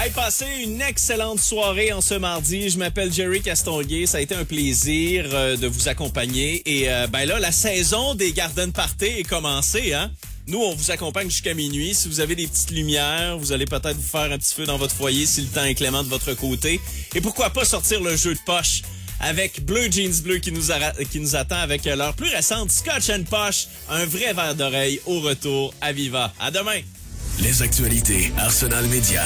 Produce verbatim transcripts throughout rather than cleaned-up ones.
Hey, passez une excellente soirée en ce mardi. Je m'appelle Jerry Castonguay. Ça a été un plaisir euh, de vous accompagner. Et euh, ben là, la saison des Garden Party est commencée, hein? Nous, on vous accompagne jusqu'à minuit. Si vous avez des petites lumières, vous allez peut-être vous faire un petit feu dans votre foyer si le temps est clément de votre côté. Et pourquoi pas sortir le jeu de poche avec Bleu Jeans Bleu qui nous, a, qui nous attend avec leur plus récente Scotch and Poche. Un vrai verre d'oreille au retour à Viva. À demain! Les actualités Arsenal Média.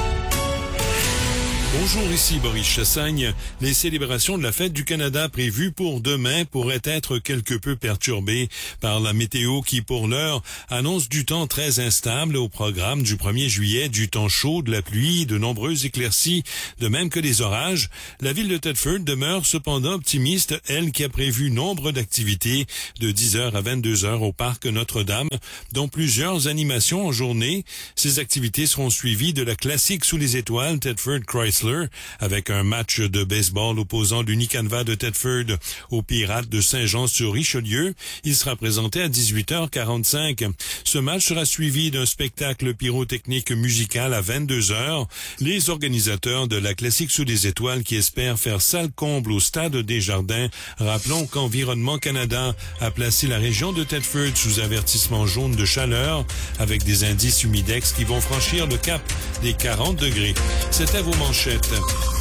Bonjour, ici Boris Chassagne. Les célébrations de la fête du Canada prévues pour demain pourraient être quelque peu perturbées par la météo qui, pour l'heure, annonce du temps très instable au programme du premier juillet, du temps chaud, de la pluie, de nombreuses éclaircies, de même que des orages. La ville de Thetford demeure cependant optimiste, elle qui a prévu nombre d'activités de dix heures à vingt-deux heures au parc Notre-Dame, dont plusieurs animations en journée. Ces activités seront suivies de la classique sous les étoiles Thetford Chrysler, avec un match de baseball opposant l'Unicanva de Thetford aux Pirates de Saint-Jean-sur-Richelieu. Il sera présenté à dix-huit heures quarante-cinq. Ce match sera suivi d'un spectacle pyrotechnique musical à vingt-deux heures. Les organisateurs de la classique sous les étoiles qui espèrent faire salle comble au stade des Jardins. Rappelons qu'Environnement Canada a placé la région de Thetford sous avertissement jaune de chaleur avec des indices humidex qui vont franchir le cap des quarante degrés. C'était vos manchettes.